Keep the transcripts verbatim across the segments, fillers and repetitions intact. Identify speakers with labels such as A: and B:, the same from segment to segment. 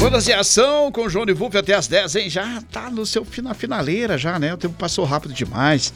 A: Bandas de Ação com João e Wolf até as dez, hein? Já tá no seu na finaleira já, né? O tempo passou rápido demais.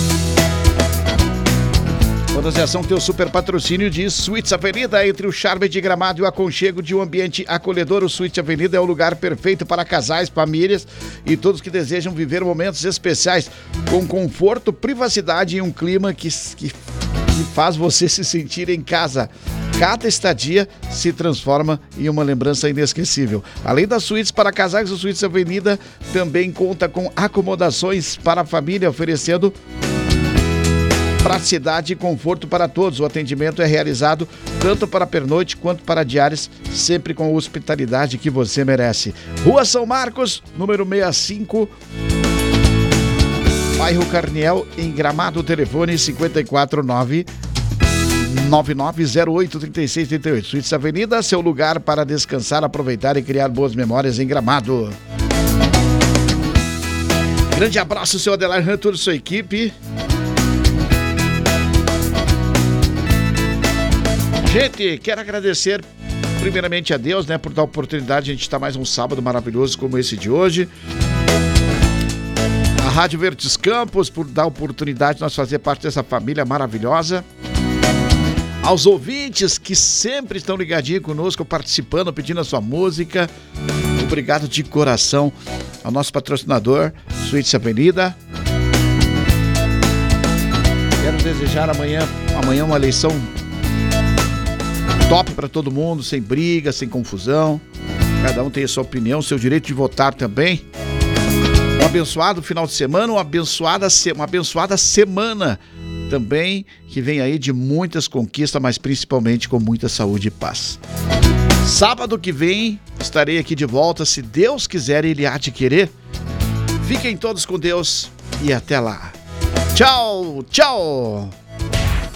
A: Bandas de Ação tem o super patrocínio de Suítes Avenida. Entre o charme de Gramado e o aconchego de um ambiente acolhedor, o Suítes Avenida é o lugar perfeito para casais, famílias e todos que desejam viver momentos especiais com conforto, privacidade e um clima que, que, que faz você se sentir em casa. Cada estadia se transforma em uma lembrança inesquecível. Além das suítes para casais, o Suítes Avenida também conta com acomodações para a família, oferecendo praticidade e conforto para todos. O atendimento é realizado tanto para pernoite quanto para diárias, sempre com a hospitalidade que você merece. Rua São Marcos, número sessenta e cinco, bairro Carniel, em Gramado. Telefone cinquenta e quatro, nove nove nove zero oito, três seis três oito. Suítes Avenida, seu lugar para descansar, aproveitar e criar boas memórias em Gramado. Grande abraço, seu Adelar Ram, toda a sua equipe. Gente, quero agradecer primeiramente a Deus, né, por dar a oportunidade de a gente estar mais um sábado maravilhoso como esse de hoje. A Rádio Verdes Campos por dar a oportunidade de nós fazer parte dessa família maravilhosa. Aos ouvintes que sempre estão ligadinhos conosco, participando, pedindo a sua música. Obrigado de coração ao nosso patrocinador, Suítes Avenida. Quero desejar amanhã, amanhã uma eleição top para todo mundo, sem briga, sem confusão. Cada um tem a sua opinião, seu direito de votar também. Um abençoado final de semana, uma abençoada, uma abençoada semana também, que vem aí de muitas conquistas, mas principalmente com muita saúde e paz. Sábado que vem estarei aqui de volta, se Deus quiser e Ele há de querer. Fiquem todos com Deus e até lá. Tchau, tchau!